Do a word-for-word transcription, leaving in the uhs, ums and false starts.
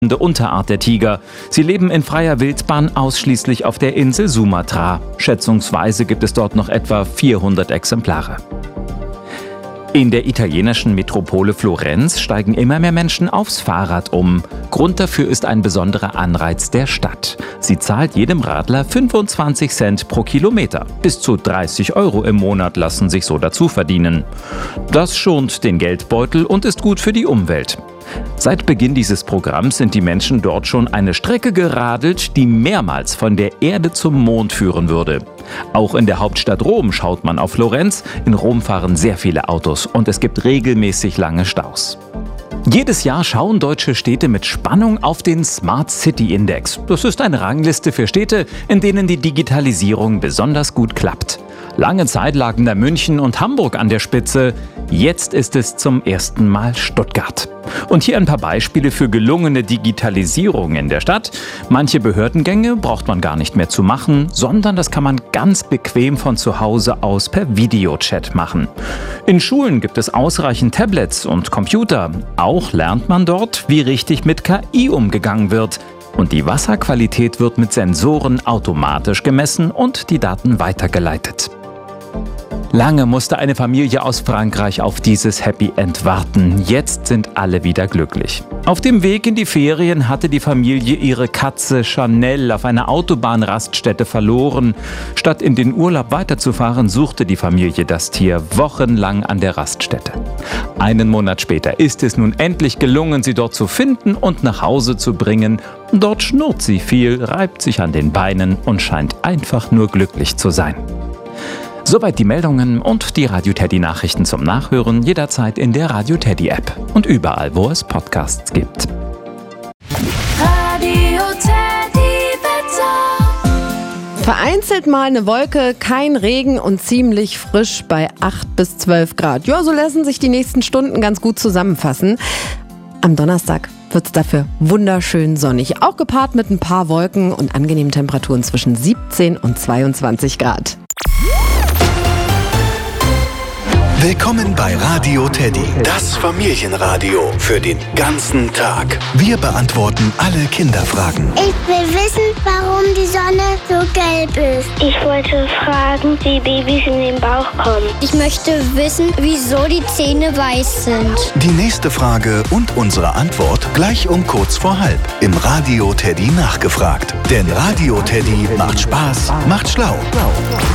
Unterart der Tiger. Sie leben in freier Wildbahn ausschließlich auf der Insel Sumatra. Schätzungsweise gibt es dort noch etwa vierhundert Exemplare. In der italienischen Metropole Florenz steigen immer mehr Menschen aufs Fahrrad um. Grund dafür ist ein besonderer Anreiz der Stadt. Sie zahlt jedem Radler fünfundzwanzig Cent pro Kilometer. Bis zu dreißig Euro im Monat lassen sich so dazu verdienen. Das schont den Geldbeutel und ist gut für die Umwelt. Seit Beginn dieses Programms sind die Menschen dort schon eine Strecke geradelt, die mehrmals von der Erde zum Mond führen würde. Auch in der Hauptstadt Rom schaut man auf Florenz. In Rom fahren sehr viele Autos und es gibt regelmäßig lange Staus. Jedes Jahr schauen deutsche Städte mit Spannung auf den Smart City Index. Das ist eine Rangliste für Städte, in denen die Digitalisierung besonders gut klappt. Lange Zeit lagen da München und Hamburg an der Spitze. Jetzt ist es zum ersten Mal Stuttgart. Und hier ein paar Beispiele für gelungene Digitalisierung in der Stadt. Manche Behördengänge braucht man gar nicht mehr zu machen, sondern das kann man ganz bequem von zu Hause aus per Videochat machen. In Schulen gibt es ausreichend Tablets und Computer. Auch lernt man dort, wie richtig mit K I umgegangen wird. Und die Wasserqualität wird mit Sensoren automatisch gemessen und die Daten weitergeleitet. Lange musste eine Familie aus Frankreich auf dieses Happy End warten. Jetzt sind alle wieder glücklich. Auf dem Weg in die Ferien hatte die Familie ihre Katze Chanel auf einer Autobahnraststätte verloren. Statt in den Urlaub weiterzufahren, suchte die Familie das Tier wochenlang an der Raststätte. Einen Monat später ist es nun endlich gelungen, sie dort zu finden und nach Hause zu bringen. Dort schnurrt sie viel, reibt sich an den Beinen und scheint einfach nur glücklich zu sein. Soweit die Meldungen und die Radio Teddy Nachrichten zum Nachhören jederzeit in der Radio Teddy App und überall, wo es Podcasts gibt. Radio Teddy Wetter. Vereinzelt mal eine Wolke, kein Regen und ziemlich frisch bei acht bis zwölf Grad. Ja, so lassen sich die nächsten Stunden ganz gut zusammenfassen. Am Donnerstag wird es dafür wunderschön sonnig, auch gepaart mit ein paar Wolken und angenehmen Temperaturen zwischen siebzehn und zweiundzwanzig Grad. Willkommen bei Radio Teddy, das Familienradio für den ganzen Tag. Wir beantworten alle Kinderfragen. Ich will wissen, warum die Sonne so gelb ist. Ich wollte fragen, wie Babys in den Bauch kommen. Ich möchte wissen, wieso die Zähne weiß sind. Die nächste Frage und unsere Antwort gleich um kurz vor halb im Radio Teddy nachgefragt. Denn Radio Teddy macht Spaß, macht schlau.